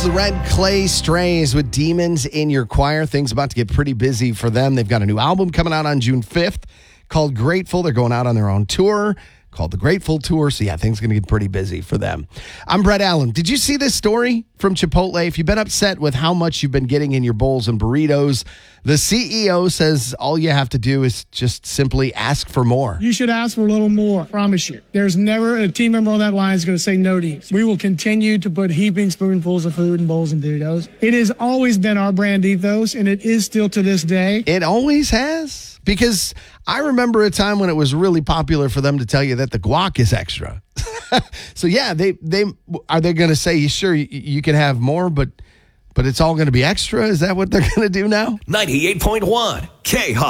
the Red Clay Strays with Demons in Your Choir. Things about to get pretty busy for them. They've got a new album coming out on June 5th called Grateful. They're going out on their own tour called the Grateful Tour. So, yeah, things are going to get pretty busy for them. I'm Brett Allen. Did you see this story from Chipotle? If you've been upset with how much you've been getting in your bowls and burritos, the CEO says all you have to do is just simply ask for more. You should ask for a little more, I promise you. There's never a team member on that line is going to say no to you. We will continue to put heaping spoonfuls of food in bowls and burritos. It has always been our brand ethos, and it is still to this day. It always has? Because I remember a time when it was really popular for them to tell you that the guac is extra. So, yeah, they are they going to say, sure, you can have more, but it's all going to be extra? Is that what they're going to do now? 98.1 K-Hawk.